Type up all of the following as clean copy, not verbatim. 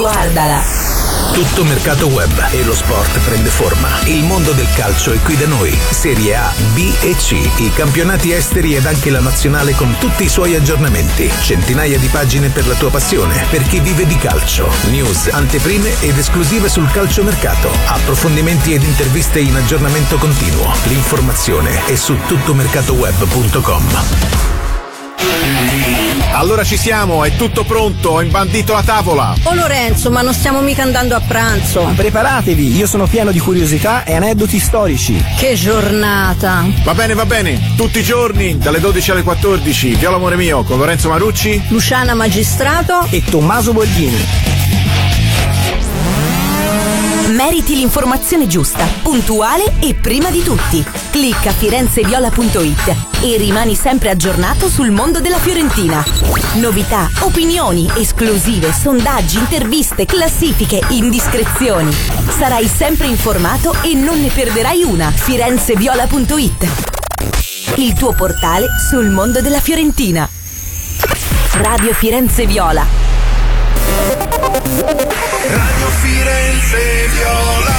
Guardala. Tutto mercato web e lo sport prende forma. Il mondo del calcio è qui da noi. Serie A, B e C, i campionati esteri ed anche la nazionale con tutti i suoi aggiornamenti. Centinaia di pagine per la tua passione, per chi vive di calcio. News, anteprime ed esclusive sul calciomercato. Approfondimenti ed interviste in aggiornamento continuo. L'informazione è su tuttomercatoweb.com. Allora ci siamo, è tutto pronto, ho imbandito la tavola. Oh Lorenzo, ma non stiamo mica andando a pranzo. Preparatevi, io sono pieno di curiosità e aneddoti storici. Che giornata. Va bene, tutti i giorni, dalle 12 alle 14, Viola amore mio, con Lorenzo Marucci, Luciana Magistrato e Tommaso Borghini. Meriti l'informazione giusta, puntuale e prima di tutti. Clicca firenzeviola.it e rimani sempre aggiornato sul mondo della Fiorentina. Novità, opinioni, esclusive, sondaggi, interviste, classifiche, indiscrezioni. Sarai sempre informato e non ne perderai una. firenzeviola.it, il tuo portale sul mondo della Fiorentina. Radio Firenze Viola. Radio Firenze Viola.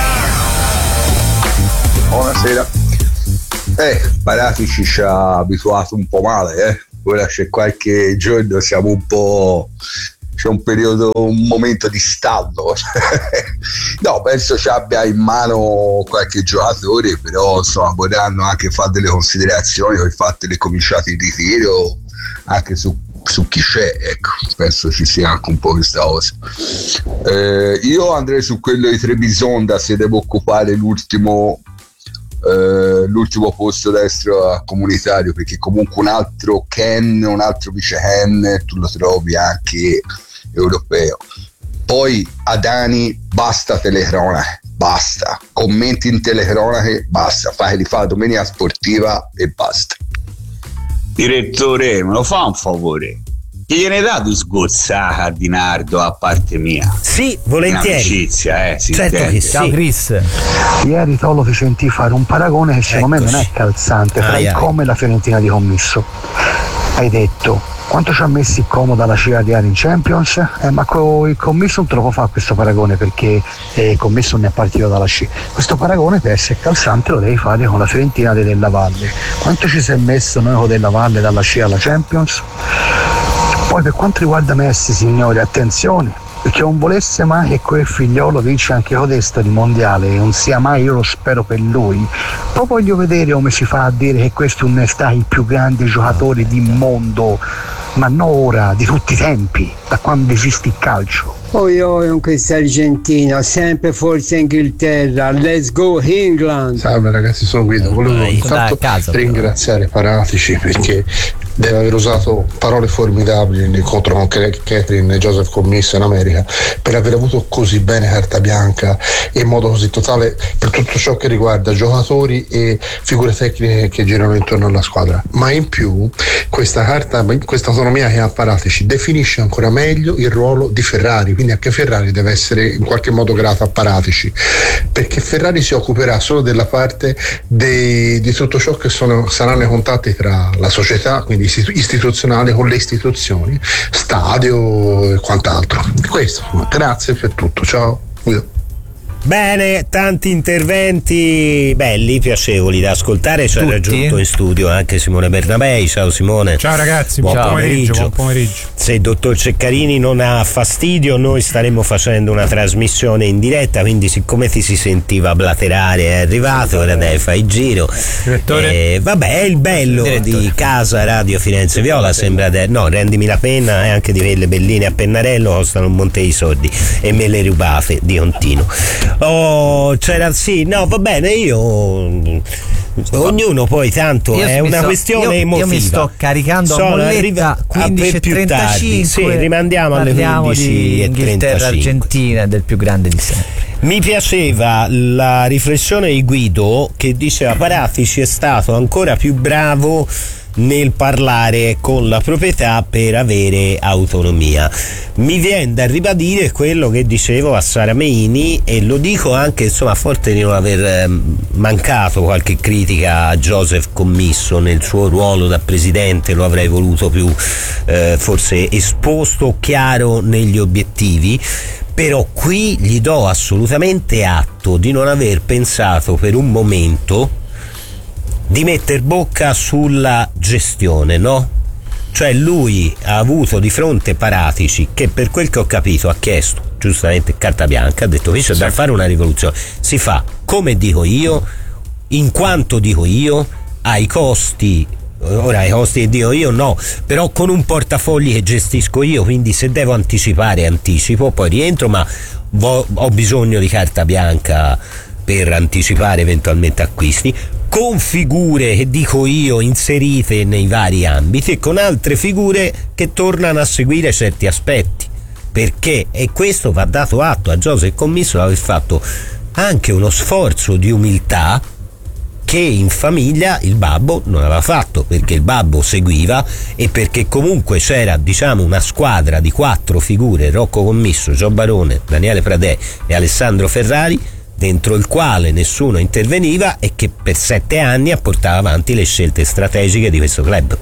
Buonasera. Paratici ci ha abituato un po' male, Ora c'è qualche giorno siamo un po', c'è un momento di stallo. No, penso ci abbia in mano qualche giocatore, però insomma vorranno anche fare delle considerazioni con il fatto che è cominciato il ritiro anche su chi c'è, ecco, penso ci sia anche un po' questa cosa. Io andrei su quello di Trebisonda se devo occupare l'ultimo posto destro comunitario, perché comunque un altro Ken, un altro vice Ken tu lo trovi anche europeo. Poi Adani, basta telecronache, basta commenti in telecronache, basta, li fa domenica sportiva e basta. Direttore, me lo fa un favore? Che gliene dà di sgozzata a Dinardo a parte mia? Sì, volentieri. In amicizia, si certo intende. che sì. Ciao Chris. Ieri Tolo ti sentì fare un paragone che secondo me non è calzante tra il Como e la Fiorentina di Commisso. Hai detto: quanto ci ha messo il Como dalla scia di Ari in Champions? Ma il Commisso non te lo può fare questo paragone, perché il Commisso non è partito dalla scia. Questo paragone per essere calzante lo devi fare con la Fiorentina della Valle. Quanto ci si è messo noi con della Valle dalla scia alla Champions? Poi per quanto riguarda Messi, signori, attenzione, perché non volesse mai che quel figliolo vince anche codesto di mondiale, non sia mai, io lo spero per lui. Poi voglio vedere come si fa a dire che questo è uno dei più grandi giocatori di mondo, ma non ora, di tutti i tempi, da quando esiste il calcio. Oi con questa Argentina, sempre forza Inghilterra, let's go England. Salve ragazzi, sono Guido, volevo intanto ringraziare Paratici perché deve aver usato parole formidabili nell'incontro con Catherine e Joseph Commisso in America, per aver avuto così bene carta bianca e in modo così totale per tutto ciò che riguarda giocatori e figure tecniche che girano intorno alla squadra. Ma in più questa autonomia che ha Paratici definisce ancora meglio il ruolo di Ferrari, quindi anche Ferrari deve essere in qualche modo grato a Paratici, perché Ferrari si occuperà solo della parte di tutto ciò che saranno i contatti tra la società, quindi istituzionale, con le istituzioni, stadio e quant'altro. Questo, grazie per tutto, ciao. Bene, tanti interventi belli, piacevoli da ascoltare. Ci ha raggiunto in studio anche Simone Bernabei. Ciao Simone. Ciao ragazzi, buon pomeriggio. Se il dottor Ceccarini non ha fastidio, noi staremo facendo una trasmissione in diretta, quindi siccome ti si sentiva blaterare è arrivato, ora dai, fai il giro. Vabbè, è il bello di casa Radio Firenze Viola, sembra no, rendimi la penna, e anche di quelle belline a pennarello costano un monte di soldi e me le rubate di continuo. C'era no, va bene, ognuno poi tanto è una questione emotiva. Io mi sto caricando a molletta 15:35. Sì, rimandiamo alle 15:35. Di Inghilterra Argentina, del più grande di sempre. Mi piaceva la riflessione di Guido che diceva Paratici è stato ancora più bravo nel parlare con la proprietà per avere autonomia. Mi viene da ribadire quello che dicevo a Sara Meini, e lo dico anche a forte di non aver mancato qualche critica a Joseph Commisso nel suo ruolo da presidente. Lo avrei voluto più forse esposto, chiaro negli obiettivi, Però qui gli do assolutamente atto di non aver pensato per un momento di metter bocca sulla gestione, no? Cioè lui ha avuto di fronte Paratici, che per quel che ho capito ha chiesto giustamente carta bianca, ha detto qui c'è da fare una rivoluzione, si fa come dico io, in quanto dico io, ai costi. Ora i costi che dico io no, però con un portafogli che gestisco io, quindi se devo anticipare anticipo, poi rientro, ma ho bisogno di carta bianca per anticipare eventualmente acquisti, con figure che dico io inserite nei vari ambiti e con altre figure che tornano a seguire certi aspetti, perché, e questo va dato atto a Joseph Commisso di aver fatto anche uno sforzo di umiltà che in famiglia il babbo non aveva fatto, perché il babbo seguiva e perché comunque c'era, diciamo, una squadra di 4 figure: Rocco Commisso, Gio Barone, Daniele Pradè e Alessandro Ferrari, dentro il quale nessuno interveniva e che per 7 anni ha portato avanti le scelte strategiche di questo club.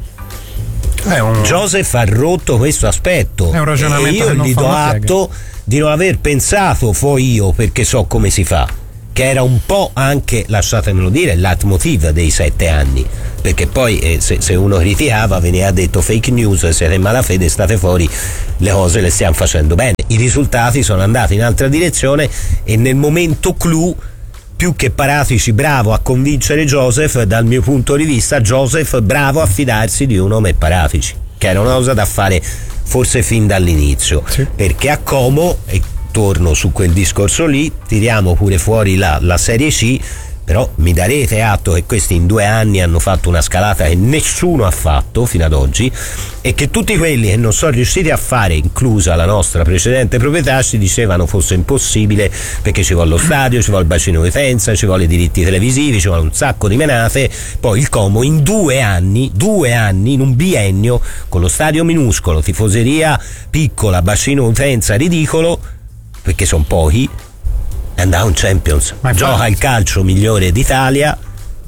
Joseph ha rotto questo aspetto, è un ragionamento e io gli do atto di non aver pensato io perché so come si fa, che era un po' anche, lasciatemelo dire, il leitmotiv dei 7 anni, perché poi se uno criticava veniva detto fake news, siete in malafede, state fuori, le cose le stiamo facendo bene. I risultati sono andati in altra direzione e nel momento clou, più che Paratici bravo a convincere Joseph, dal mio punto di vista Joseph bravo a fidarsi di un nome Paratici, che era una cosa da fare forse fin dall'inizio, perché a Como, e torno su quel discorso lì, tiriamo pure fuori la Serie C, però mi darete atto che questi in 2 anni hanno fatto una scalata che nessuno ha fatto fino ad oggi e che tutti quelli che non sono riusciti a fare, inclusa la nostra precedente proprietà, ci dicevano fosse impossibile perché ci vuole lo stadio, ci vuole il bacino di utenza, ci vuole i diritti televisivi, ci vuole un sacco di menate. Poi il Como in 2 anni, in un biennio, con lo stadio minuscolo, tifoseria piccola, bacino di utenza ridicolo, perché sono pochi, è andato in Champions, gioca il calcio migliore d'Italia,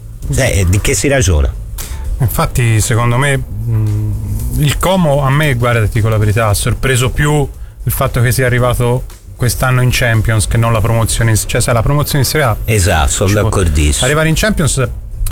di che si ragiona? Infatti secondo me il Como, a me, guarda, ti dico la verità, ha sorpreso più il fatto che sia arrivato quest'anno in Champions che non la promozione, cioè se la promozione in Serie A, esatto, sono d'accordissimo. Arrivare in Champions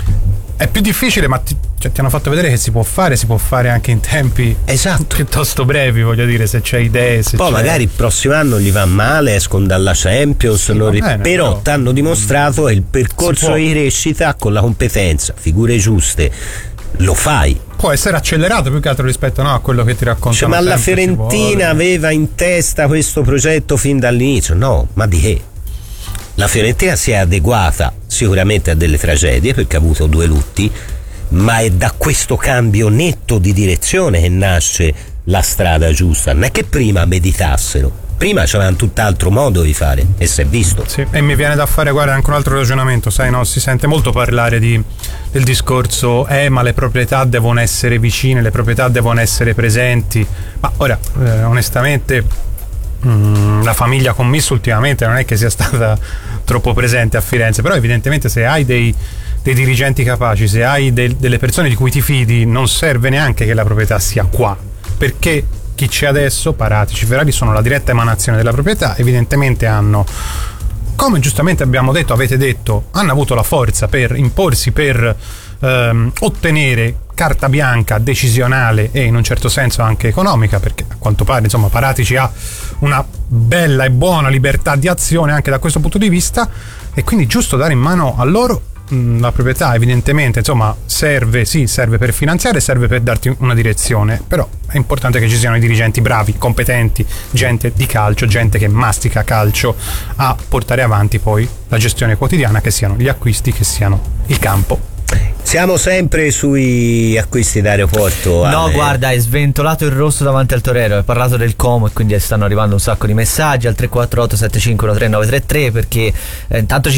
è più difficile, ma ti hanno fatto vedere che si può fare anche in tempi piuttosto brevi, voglio dire, se c'è idee, se poi magari il prossimo anno gli va male, escono dalla Champions, però ti hanno dimostrato che il percorso di crescita con la competenza, figure giuste, lo fai. Può essere accelerato più che altro rispetto a quello che ti raccontano. Ma la Fiorentina aveva in testa questo progetto fin dall'inizio? No, ma di che? La Fiorentina si è adeguata sicuramente a delle tragedie perché ha avuto 2 lutti, ma è da questo cambio netto di direzione che nasce la strada giusta. Non è che prima meditassero, prima c'avevano tutt'altro modo di fare e si è visto. Sì, e mi viene da fare, guarda, anche un altro ragionamento, sai, no? Si sente molto parlare del discorso ma le proprietà devono essere vicine, le proprietà devono essere presenti, ma ora onestamente la famiglia Commisso ultimamente non è che sia stata troppo presente a Firenze, però evidentemente se hai dei dirigenti capaci, se hai delle persone di cui ti fidi, non serve neanche che la proprietà sia qua, perché chi c'è adesso, Paratici, Ferrari, sono la diretta emanazione della proprietà, evidentemente hanno, come giustamente avete detto, hanno avuto la forza per imporsi, per ottenere carta bianca decisionale e in un certo senso anche economica, perché a quanto pare insomma Paratici ha una bella e buona libertà di azione anche da questo punto di vista, e quindi giusto dare in mano a loro la proprietà. Evidentemente insomma serve per finanziare, serve per darti una direzione, però è importante che ci siano i dirigenti bravi, competenti, gente di calcio, gente che mastica calcio, a portare avanti poi la gestione quotidiana, che siano gli acquisti, che siano il campo. Siamo sempre sui acquisti d'aeroporto. No, guarda, hai sventolato il rosso davanti al torero. Hai parlato del Como e quindi stanno arrivando un sacco di messaggi al 348-7513-933, perché intanto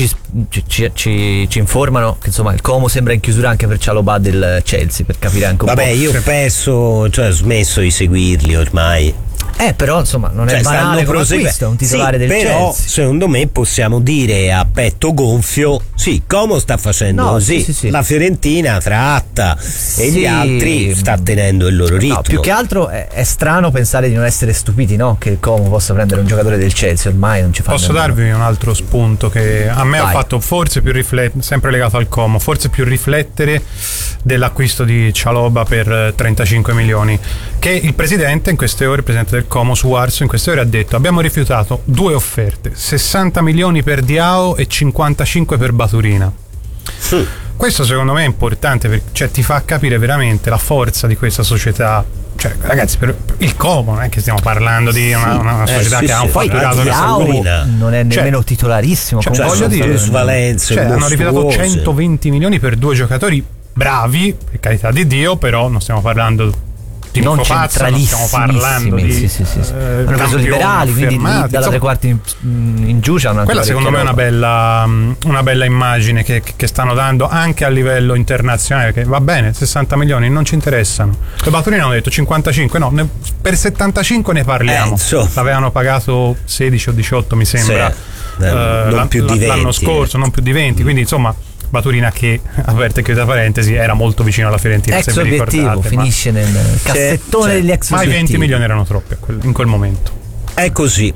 ci informano che insomma il Como sembra in chiusura anche per Chalobah del Chelsea, per capire anche un po'. Io penso, ho smesso di seguirli ormai. Però insomma non è banale come acquisto, è un titolare del però, Chelsea. Secondo me possiamo dire a petto gonfio, sì, Como sta facendo così, sì. la Fiorentina tratta e gli altri sta tenendo il loro ritmo. No, più che altro è strano pensare di non essere stupiti, no? Che il Como possa prendere un giocatore del Chelsea, ormai non ci fa. Posso darvi un altro spunto che a me ha fatto forse più riflettere, sempre legato al Como, forse più riflettere dell'acquisto di Chalobah per 35 milioni, che il presidente in queste ore, il presidente del Como su Arso in queste ore ha detto: abbiamo rifiutato 2 offerte, 60 milioni per Diao e 55 per Baturina. Questo secondo me è importante perché ti fa capire veramente la forza di questa società. Cioè, ragazzi, per il Como non è che stiamo parlando di una società che ha un fatturato non è nemmeno titolarissimo, voglio dire, hanno rifiutato 120 milioni per 2 giocatori bravi, per carità di Dio, però non stiamo parlando di non Pazza, non stiamo parlando di hanno preso liberali, quindi dalla 3/4 in giù c'hanno quella secondo me è una bella immagine che stanno dando anche a livello internazionale, che va bene, 60 milioni non ci interessano. Le Baturina hanno detto 55, no, per 75 ne parliamo. L'avevano pagato 16 o 18 mi sembra, non più di 20 l'anno scorso, non più di 20, quindi insomma Baturina, che aperta e chiusa parentesi, era molto vicino alla Fiorentina, ex se vi ricordate, finisce nel cassettone degli ex ma i 20 milioni erano troppi in quel momento. È così.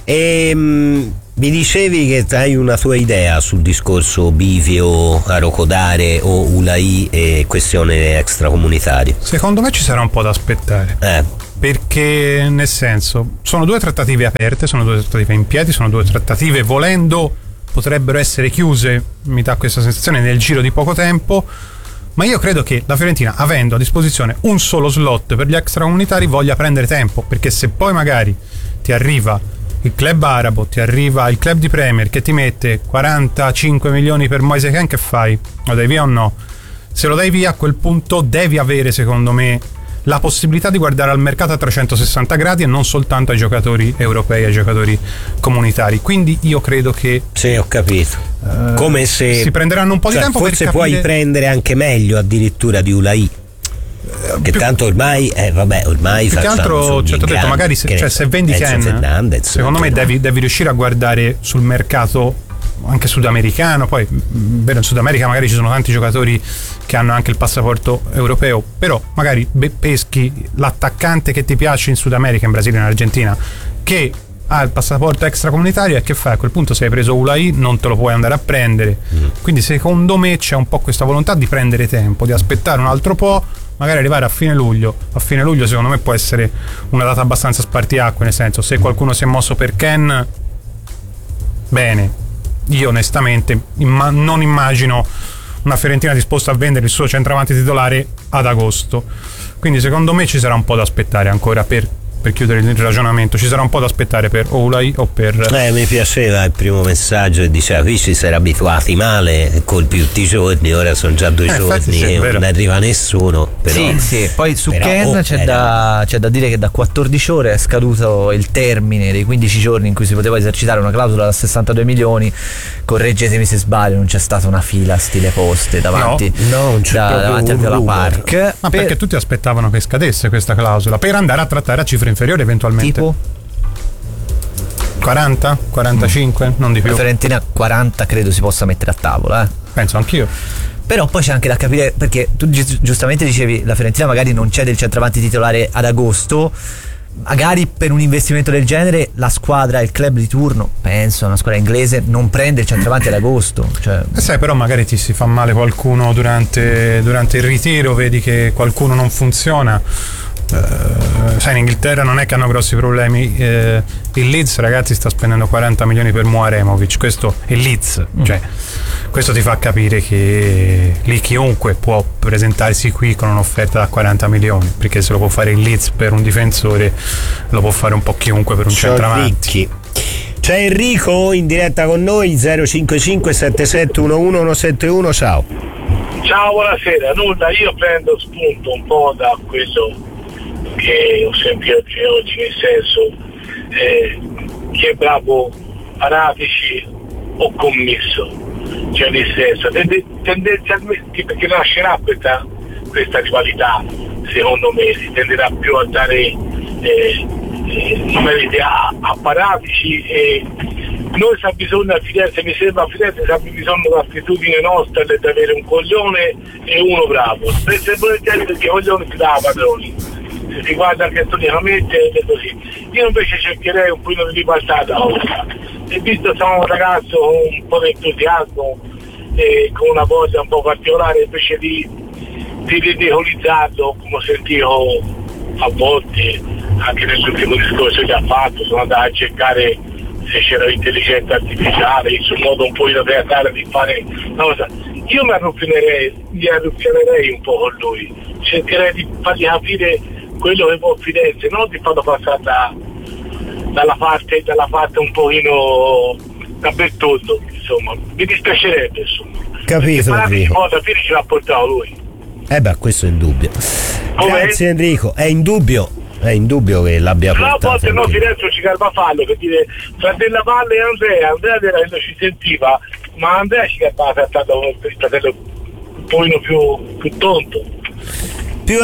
Mi dicevi che hai una tua idea sul discorso Bivio, Arocodare o Ulai e questione extracomunitaria? Secondo me ci sarà un po' da aspettare, perché nel senso sono 2 trattative aperte, sono 2 trattative in piedi, sono 2 trattative volendo potrebbero essere chiuse, mi dà questa sensazione, nel giro di poco tempo, ma io credo che la Fiorentina, avendo a disposizione un solo slot per gli extracomunitari, voglia prendere tempo, perché se poi magari ti arriva il club arabo, ti arriva il club di Premier che ti mette 45 milioni per Moise Kean, che fai? Lo dai via o no? Se lo dai via, a quel punto devi avere, secondo me, la possibilità di guardare al mercato a 360 gradi e non soltanto ai giocatori europei, ai giocatori comunitari. Quindi io credo che ho capito, come se si prenderanno un po' di tempo, forse per puoi capire... prendere anche meglio addirittura di Ulai, che tanto ormai più che altro detto, magari se vendi Kean, secondo me devi riuscire a guardare sul mercato anche sudamericano. Poi in Sud America magari ci sono tanti giocatori che hanno anche il passaporto europeo, però magari peschi l'attaccante che ti piace in Sud America, in Brasile, in Argentina, che ha il passaporto extracomunitario, e che fai? A quel punto, se hai preso Ulai non te lo puoi andare a prendere. Quindi secondo me c'è un po' questa volontà di prendere tempo, di aspettare un altro po', magari arrivare a fine luglio. A fine luglio secondo me può essere una data abbastanza spartiacque, nel senso, se qualcuno si è mosso per Kean, bene. Io onestamente non immagino una Fiorentina disposta a vendere il suo centravanti titolare ad agosto, quindi secondo me ci sarà un po' da aspettare ancora per chiudere il ragionamento. Ci sarà un po' da aspettare per Ulai o per... mi piaceva il primo messaggio che diceva: qui ci si era abituati male con più di giorni, ora sono già 2 giorni e non arriva nessuno, però, sì. Poi su Kean c'è da dire che da 14 ore è scaduto il termine dei 15 giorni in cui si poteva esercitare una clausola da 62 milioni. Correggetemi se sbaglio, non c'è stata una fila stile poste davanti davanti al Viola Park, ma perché tutti aspettavano che scadesse questa clausola per andare a trattare a cifre inferiori eventualmente, tipo 40, 45, non di più. La Fiorentina 40 credo si possa mettere a tavola, penso anch'io. Però poi c'è anche da capire, perché tu giustamente dicevi la Fiorentina magari non c'è del centravanti titolare ad agosto, magari per un investimento del genere la squadra, il club di turno, penso una squadra inglese, non prende il centravanti ad agosto, cioè... sai, però magari ti si fa male qualcuno durante il ritiro, vedi che qualcuno non funziona. Sai, in Inghilterra non è che hanno grossi problemi. Il Leeds, ragazzi, sta spendendo 40 milioni per Muaremovic. Questo è Leeds, cioè questo ti fa capire che lì chiunque può presentarsi qui con un'offerta da 40 milioni, perché se lo può fare il Leeds per un difensore, lo può fare un po' chiunque per un centravanti. C'è Enrico in diretta con noi, 055 7711 171. Ciao, buonasera. Nulla, io prendo spunto un po' da quello che ho sentito oggi, nel senso, che è bravo Paratici o Commisso, cioè nel senso tendenzialmente, perché nascerà questa rivalità, secondo me si tenderà più a dare in merito a Paratici, e noi sa bisogno a Firenze, mi sembra a Firenze sa bisogno dell'attitudine nostra di avere un coglione e uno bravo, spesso e volentieri, perché coglione si dà padroni, se si guarda anche storicamente è così. Io invece cercherei un po' di ribaltare da ora, e visto che sono un ragazzo con un po' di entusiasmo e con una voglia un po' particolare, invece di ridicolizzarlo, come sentivo a volte anche nell'ultimo discorso che ha fatto, sono andato a cercare se c'era l'intelligenza artificiale, il suo modo un po' teatrale di fare una cosa. Io mi arruffinerei un po' con lui, cercherei di fargli capire quello che può Firenze, non di farlo passare dalla parte un pochino da Bertoldo, insomma, mi dispiacerebbe, insomma. Capito, Enrico. Alla fine ce l'ha portato lui. Questo è indubbio. Grazie Enrico, è indubbio che l'abbia portato. No, a volte no, Firenze ci garba fallo, per dire fra della Valle e Andrea era che non ci sentiva, ma Andrea ci garbava trattato il fratello un pochino più tonto, più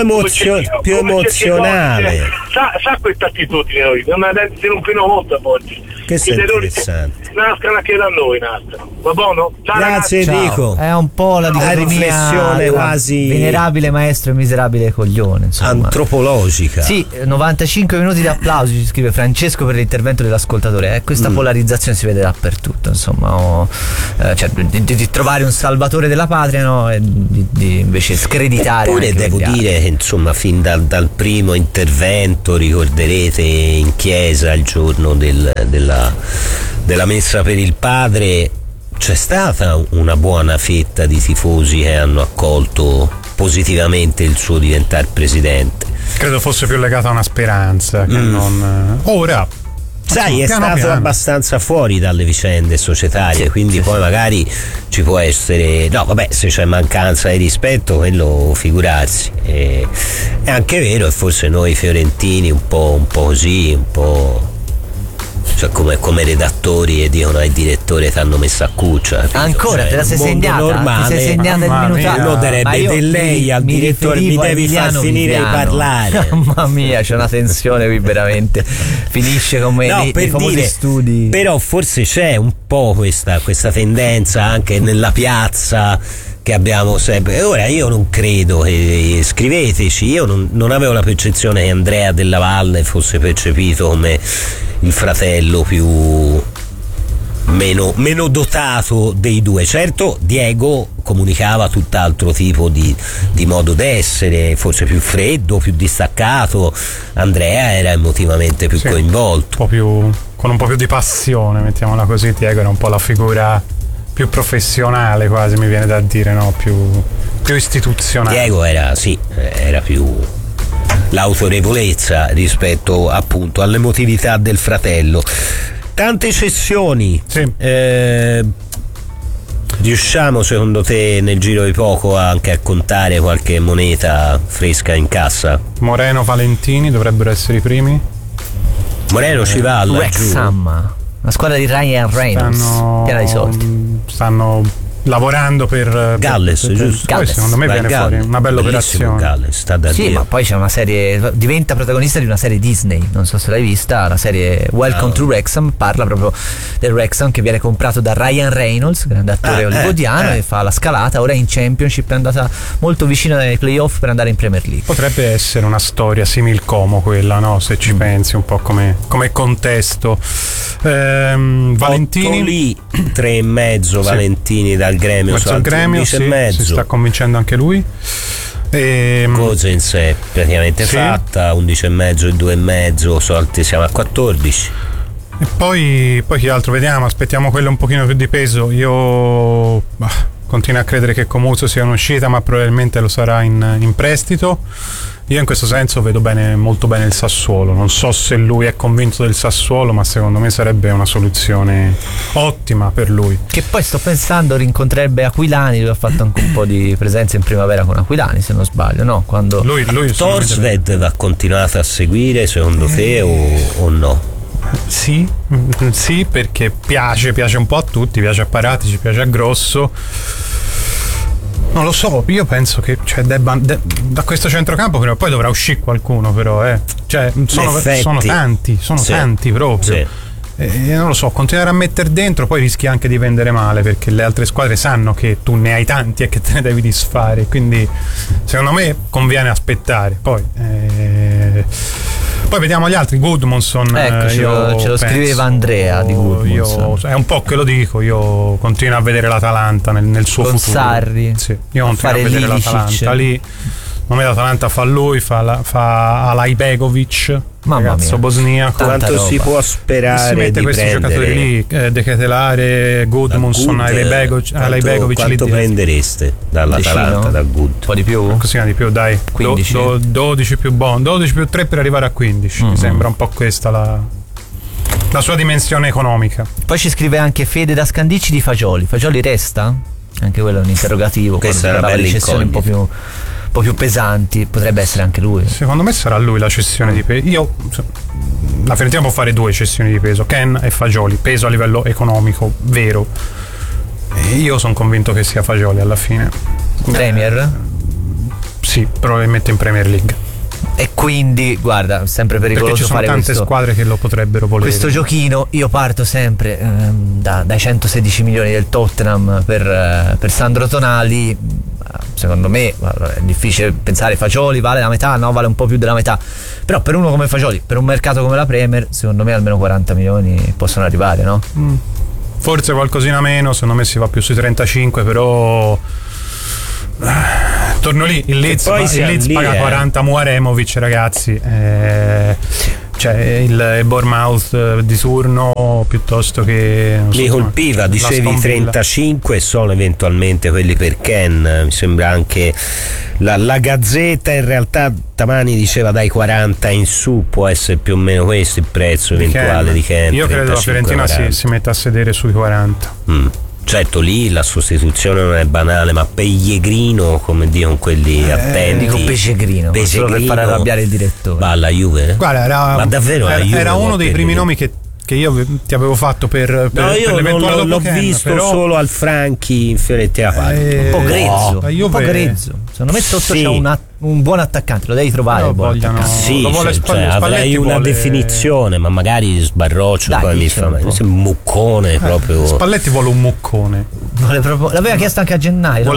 emozionale. Sa questa attitudine noi, non un pino molto a volte. Questo è interessante. Nascano anche da noi, va buono? Grazie Enrico. È un po' la riflessione quasi venerabile maestro e miserabile coglione, insomma. Antropologica. Sì, 95 minuti di applausi, ci scrive Francesco per l'intervento dell'ascoltatore. Questa polarizzazione si vede dappertutto, insomma, cioè, di trovare un salvatore della patria, no? E di invece screditare. Eppure devo dire che insomma fin dal primo intervento, ricorderete in chiesa il giorno della messa per il padre, c'è stata una buona fetta di tifosi che hanno accolto positivamente il suo diventare presidente. Credo fosse più legata a una speranza che non ora. Sai, è stato abbastanza fuori dalle vicende societarie, quindi poi magari ci può essere, no vabbè, se c'è mancanza di rispetto, quello figurarsi. È anche vero, e forse noi fiorentini un po' così, un po', cioè come redattori, e dicono al direttore ti hanno messo a cuccia. Ancora te la sei segnata? Normale, ti sei segnata il minutaggio? Uno darebbe del lei al direttore, mi devi far finire di parlare. Mamma mia, c'è una tensione qui veramente. Finisce come nei famosi studi. Però forse c'è un po' questa tendenza anche nella piazza che abbiamo sempre. Ora io non credo che, scriveteci, io non avevo la percezione che Andrea Della Valle fosse percepito come il fratello meno dotato dei due. Certo, Diego comunicava tutt'altro tipo di modo d'essere, forse più freddo, più distaccato. Andrea era emotivamente più coinvolto, con un po' più di passione, mettiamola così. Diego era un po' la figura più professionale, quasi mi viene da dire, no? Più istituzionale. Diego era più l'autorevolezza rispetto appunto all'emotività del fratello. Tante cessioni. Riusciamo secondo te nel giro di poco anche a contare qualche moneta fresca in cassa? Moreno, Valentini dovrebbero essere i primi. Moreno ci va laggiù. Wrexham, la squadra di Ryan Reynolds, piena di soldi. Stanno lavorando per Galles, giusto? Poi secondo me viene fuori una bella operazione. Galles, sta da Dio. Ma poi c'è una serie, diventa protagonista di una serie Disney, non so se l'hai vista, la serie Welcome to Wrexham, parla proprio del Wrexham che viene comprato da Ryan Reynolds, grande attore hollywoodiano, e fa la scalata, ora è in Championship, è andata molto vicino ai playoff per andare in Premier League. Potrebbe essere una storia simil como quella, no? Se ci pensi un po' come contesto. Valentini lì 3,5 Valentini dal Gremio, verso il Gremio, si sta convincendo anche lui. Gosens è praticamente fatta, 11,5 e 2,5 solti, siamo a 14. E poi chi altro vediamo? Aspettiamo quello un pochino più di peso. Io continuo a credere che Comuso sia un'uscita, ma probabilmente lo sarà in prestito. Io in questo senso vedo molto bene il Sassuolo. Non so se lui è convinto del Sassuolo, ma secondo me sarebbe una soluzione ottima per lui. Che poi sto pensando rincontrerebbe Aquilani, lui ha fatto anche un po' di presenza in primavera con Aquilani, se non sbaglio, no? Quando lui Torsved va continuato a seguire secondo te o no? Sì, perché piace un po' a tutti, piace a Paratici, piace a Grosso. Non lo so, io penso che da questo centrocampo prima o poi dovrà uscire qualcuno, però cioè, sono tanti proprio. Sì. Non lo so, continuare a mettere dentro poi rischi anche di vendere male, perché le altre squadre sanno che tu ne hai tanti e che te ne devi disfare, quindi secondo me conviene aspettare. Poi vediamo gli altri. Gudmundsson, ecco, ce lo scriveva Andrea di Gudmundsson. È un po' che lo dico, io continuo a vedere l'Atalanta nel suo con futuro. Sarri, sì, io continuo a vedere l'Atalanta lì. Non è l'Atalanta, fa lui, fa Alaibegovic, ragazzo bosniaco. Quanto si può sperare si mette di questi prendere giocatori lì, De Ketelare, Gudmundsson, Alaibegovic. Quanto prendereste dall'Atalanta, da Good? Un po' di più? Cosina di più, dai. 15 12 più buono, 12 più 3 per arrivare a 15. Mi sembra un po' questa la sua dimensione economica. Poi ci scrive anche Fede da Scandicci di Fagioli. Fagioli resta? Anche quello è un interrogativo. Questa è una bella cessione un po' più pesanti, potrebbe essere anche lui. Secondo me sarà lui la cessione di peso. La Fiorentina può fare 2 cessioni di peso, Ken e Fagioli, peso a livello economico vero. E io sono convinto che sia Fagioli alla fine. Premier? Sì, probabilmente in Premier League. E quindi, guarda, sempre pericoloso fare questo. Perché ci sono tante squadre che lo potrebbero volere. Questo giochino, io parto sempre dai 116 milioni del Tottenham per Sandro Tonali. Secondo me è difficile pensare Fagioli vale la metà, no, vale un po' più della metà, però per uno come Fagioli, per un mercato come la Premier, secondo me almeno 40 milioni possono arrivare, no? Forse qualcosina meno, secondo me si va più sui 35, però torno lì, il Leeds paga 40 Muaremovic, ragazzi, cioè il Bournemouth di turno piuttosto che mi colpiva, dicevi 35 sono eventualmente quelli per Ken. Mi sembra anche la Gazzetta in realtà Tamani diceva dai 40 in su, può essere più o meno questo il prezzo eventuale di Ken. Io credo la Fiorentina si metta a sedere sui 40. Certo, lì la sostituzione non è banale, ma Pellegrino, come dicono quelli attenti. Dico Pellegrino solo per far arrabbiare il direttore. Va alla Juve? Guarda, ma davvero era uno dei primi nomi che io ti avevo fatto per l'eventuale l'ho visto però solo al Franchi in Fiorentina. Un po' grezzo, secondo me sotto c'è un buon attaccante, lo devi trovare. Avrei una definizione, ma magari sbarroccio, poi mi fa un muccone proprio. Spalletti vuole un muccone. L'aveva chiesto anche a gennaio.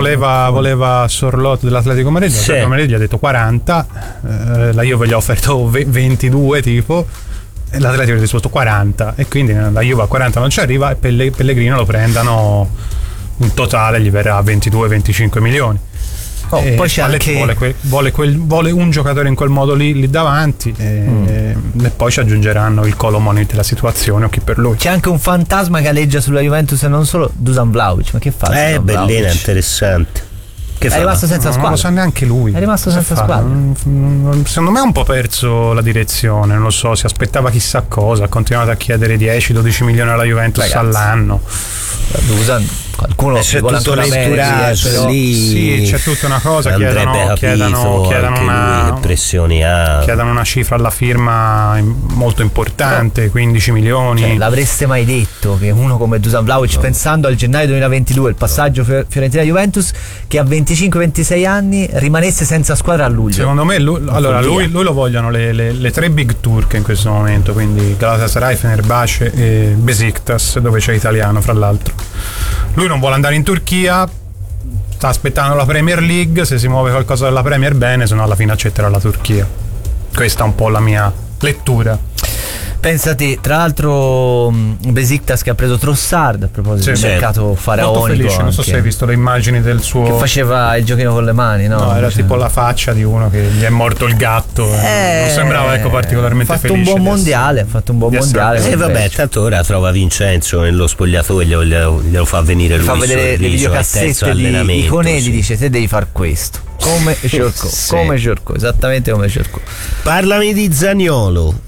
Voleva Sorlot dell'Atletico Madrid. L'Atletico Madrid gli ha detto 40, la Juve gli ha offerto 22 tipo. L'Atletico ha risposto 40 e quindi la Juve a 40 non ci arriva e Pellegrino lo prendano, in totale gli verrà 22-25 milioni. Poi c'è anche vuole un giocatore in quel modo lì davanti e poi ci aggiungeranno il Colomoni della situazione o chi per lui. C'è anche un fantasma che aleggia sulla Juventus e non solo, Dusan Vlahovic. Ma che fa? Bellina, interessante. È rimasto senza squadra. Non lo sa neanche lui. È rimasto senza squadra. Secondo me ha un po' perso la direzione. Non lo so, si aspettava chissà cosa. Ha continuato a chiedere 10-12 milioni alla Juventus all'anno. Dusan, qualcuno c'è tutto l'entourage lì. Sì, c'è tutta una cosa. Chiedono una che pressioni ha. Chiedono una cifra alla firma molto importante, 15 milioni. Cioè, l'avreste mai detto che uno come Dusan Vlahovic, pensando al gennaio 2022, il passaggio Fiorentina-Juventus, che a 25-26 anni rimanesse senza squadra a luglio? Secondo me lui lo vogliono le 3 big turche in questo momento, quindi Galatasaray, Fenerbahce e Besiktas, dove c'è italiano fra l'altro. Lui non vuole andare in Turchia, sta aspettando la Premier League, se si muove qualcosa dalla Premier bene, se no alla fine accetterà la Turchia. Questa è un po' la mia lettura. Pensate, tra l'altro Besiktas che ha preso Trossard a proposito del mercato faraonico. Molto felice, non so se hai visto le immagini del suo, che faceva il giochino con le mani, no? No, era tipo la faccia di uno che gli è morto il gatto, non sembrava particolarmente felice. Ha fatto un buon mondiale. E vabbè, tanto ora trova Vincenzo nello spogliatoio, glielo fa venire lui, fa vedere le videocassette di Conelli, dice te devi far questo come Giorco, esattamente come Giorco. Parlami di Zaniolo.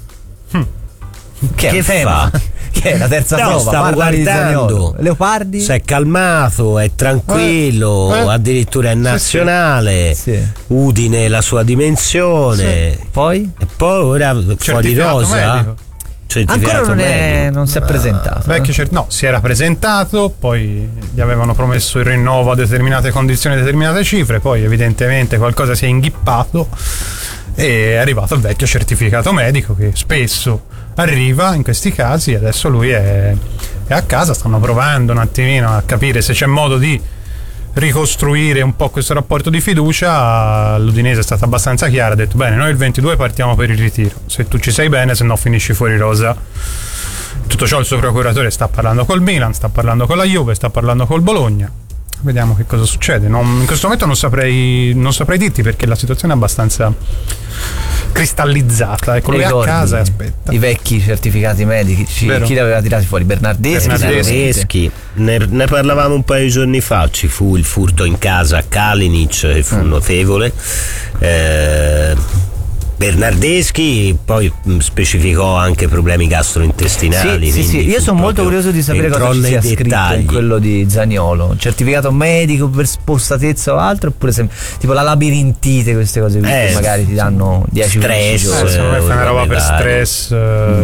Che fa? Che è la terza prova? Stavo guardando. Leopardi? Si è calmato, è tranquillo, addirittura è nazionale. Sì. Udine la sua dimensione. Sì. Poi? E poi ora fuori rosa. Ancora non si è presentato. No, si era presentato, poi gli avevano promesso il rinnovo a determinate condizioni, determinate cifre, poi evidentemente qualcosa si è inghippato e è arrivato il vecchio certificato medico che spesso arriva in questi casi. Adesso lui è a casa, stanno provando un attimino a capire se c'è modo di ricostruire un po' questo rapporto di fiducia. L'Udinese è stata abbastanza chiara, ha detto bene, noi il 22 partiamo per il ritiro, se tu ci sei bene, se no finisci fuori rosa. Tutto ciò il suo procuratore sta parlando col Milan, sta parlando con la Juve, sta parlando col Bologna. Vediamo che cosa succede. In questo momento non saprei dirti, perché la situazione è abbastanza cristallizzata. Ecco, lui a casa e aspetta. I vecchi certificati medici. Chi li aveva tirati fuori? Bernardeschi. Ne parlavamo un paio di giorni fa. Ci fu il furto in casa a Kalinic, che fu notevole. Bernardeschi poi specificò anche problemi gastrointestinali. Sì. Io sono molto curioso di sapere cosa ci sia scritto in quello di Zaniolo. Certificato medico per spostatezza o altro, oppure tipo la labirintite, queste cose qui che magari ti danno 10 stress. Secondo me fai una roba per stress.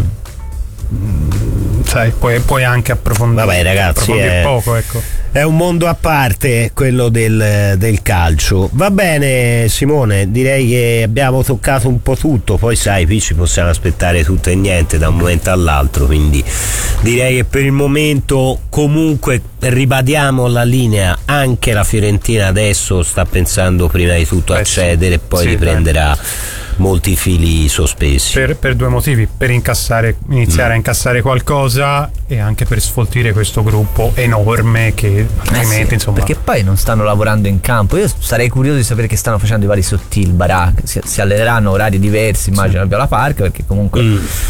Sai, puoi anche approfondire. Vabbè, ragazzi, poco, ecco. È un mondo a parte quello del calcio. Va bene, Simone, direi che abbiamo toccato un po' tutto. Poi sai, qui ci possiamo aspettare tutto e niente da un momento all'altro, quindi direi che per il momento comunque ribadiamo la linea. Anche la Fiorentina adesso sta pensando prima di tutto a cedere e poi riprenderà molti fili sospesi per due motivi: per iniziare a incassare qualcosa, e anche per sfoltire questo gruppo enorme che altrimenti insomma, perché poi non stanno lavorando in campo. Io sarei curioso di sapere che stanno facendo i vari Sottil, Barak, si alleneranno orari diversi, immagino, a Viola Park, perché comunque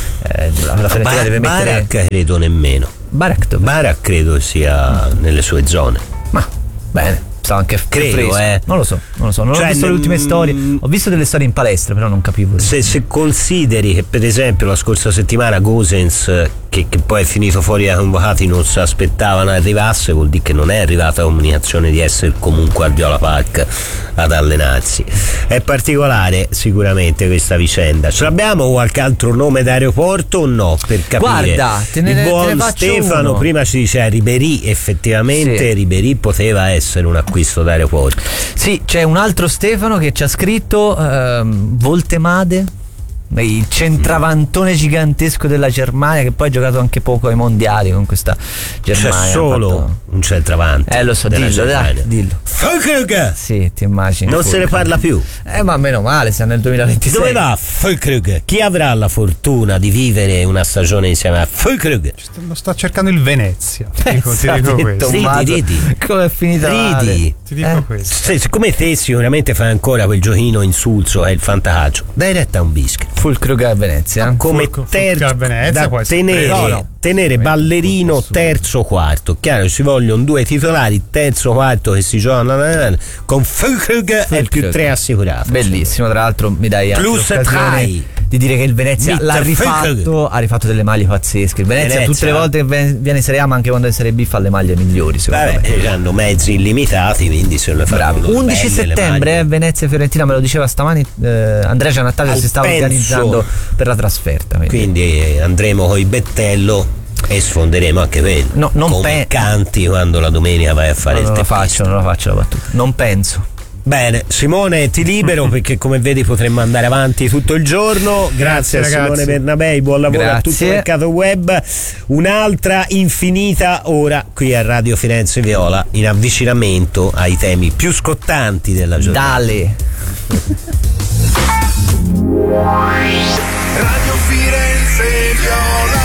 la Fiorentina deve mettere. Barak credo nemmeno. Barak credo sia nelle sue zone. Ma bene, anche credo, non lo so, non ho visto le ultime storie, ho visto delle storie in palestra, però non capivo. Se consideri che per esempio la scorsa settimana Gosens, che poi è finito fuori da convocati, non si aspettavano arrivasse, vuol dire che non è arrivata la comunicazione di essere comunque al Viola Park ad allenarsi. È particolare sicuramente questa vicenda. Ce l'abbiamo qualche altro nome d'aeroporto o no, per capire? Guarda, il buon Stefano uno. Prima ci diceva Ribéry, effettivamente Ribéry poteva essere un acquisto d'aeroporto. Sì, c'è un altro Stefano che ci ha scritto Voltemade, il centravantone gigantesco della Germania, che poi ha giocato anche poco ai mondiali con questa Germania. C'è solo un centravanti. Lo so, dillo. Füllkrug! Sì, ti immagini. Non se ne parla più. Ma meno male, siamo nel 2026. Dove va Füllkrug? Chi avrà la fortuna di vivere una stagione insieme a Füllkrug? Lo sta cercando il Venezia. Ti dico questo. Ridi. Come è finita? Ridi. Ti dico questo. Siccome te sicuramente fai ancora quel giochino insulso, è il fantacalcio, dai retta a un biscuit. Füllkrug a Venezia. Come terzo da tenere ballerino terzo quarto. Chiaro, ci vogliono due titolari terzo quarto che si giocano con Füllkrug è il più 3 assicurato. Bellissimo, tra l'altro mi dai plus l'occasione di dire che il Venezia l'ha rifatto, ha rifatto delle maglie pazzesche. Il Venezia tutte le volte che viene in Serie A, ma anche quando è in Serie B, fa le maglie migliori, secondo me. Hanno mezzi illimitati, quindi se lo fanno 11 settembre Venezia-Fiorentina, me lo diceva stamani Andrea Giannattaglia, si stava organizzando per la trasferta, quindi andremo con i Bettello e sfonderemo anche quello. Come canti quando la domenica vai a fare il teppista. Non la faccio la battuta, non penso. Bene, Simone, ti libero perché come vedi potremmo andare avanti tutto il giorno. Grazie a Simone Bernabei, buon lavoro a tutto il mercato web. Un'altra infinita ora qui a Radio Firenze Viola, in avvicinamento ai temi più scottanti della giornata. Dale. Radio Firenze Viola.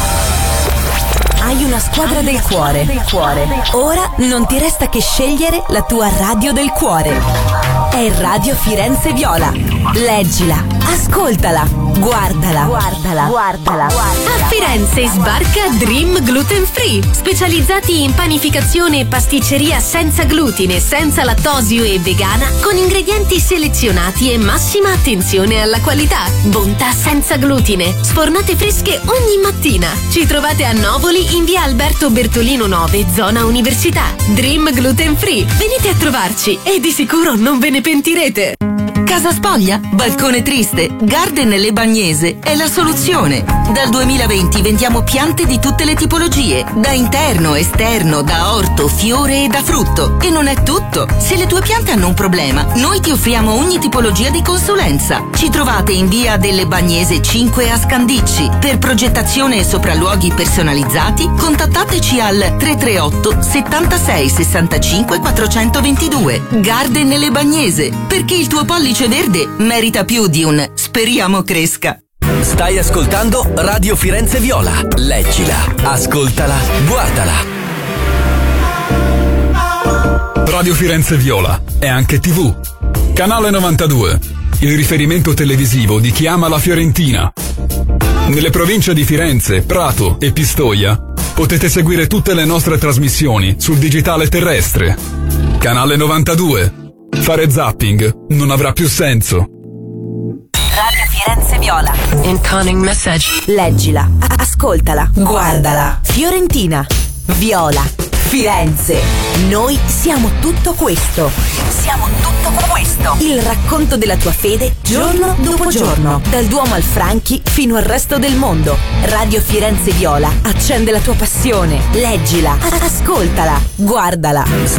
Hai una squadra del cuore. Ora non ti resta che scegliere la tua radio del cuore. È Radio Firenze Viola. Leggila, ascoltala, guardala. A Firenze sbarca Dream Gluten Free, specializzati in panificazione e pasticceria senza glutine, senza lattosio e vegana, con ingredienti selezionati e massima attenzione alla qualità. Bontà senza glutine, sfornate fresche ogni mattina. Ci trovate a Novoli in via Alberto Bertolino 9, zona Università. Dream Gluten Free, venite a trovarci e di sicuro non ve ne pentirete. Casa spoglia? Balcone triste? Garden Le Bagnese è la soluzione. Dal 2020 vendiamo piante di tutte le tipologie, da interno, esterno, da orto, fiore e da frutto. E non è tutto. Se le tue piante hanno un problema, noi ti offriamo ogni tipologia di consulenza. Ci trovate in via delle Bagnese 5 a Scandicci. Per progettazione e sopralluoghi personalizzati, contattateci al 338 76 65 422. Garden nelle Bagnese, perché il tuo pollice verde merita più di un speriamo cresca. Stai ascoltando Radio Firenze Viola. Leggila, ascoltala, guardala. Radio Firenze Viola è anche TV. Canale 92, il riferimento televisivo di chi ama la Fiorentina. Nelle province di Firenze, Prato e Pistoia potete seguire tutte le nostre trasmissioni sul digitale terrestre. Canale 92. Fare zapping non avrà più senso. Radio Firenze Viola. Incoming message. Leggila, ascoltala, guardala. Fiorentina, Viola, Firenze. Noi siamo tutto questo. Siamo tutto questo. Il racconto della tua fede giorno dopo giorno. Dal Duomo al Franchi fino al resto del mondo. Radio Firenze Viola accende la tua passione. Leggila, ascoltala, guardala.